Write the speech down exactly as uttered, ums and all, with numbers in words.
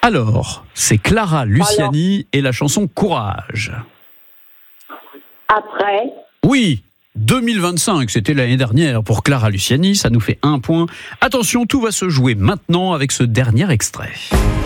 Alors, c'est Clara Luciani et la chanson Courage. Après. Oui, deux mille vingt-cinq, c'était l'année dernière pour Clara Luciani, ça nous fait un point. Attention, tout va se jouer maintenant avec ce dernier extrait.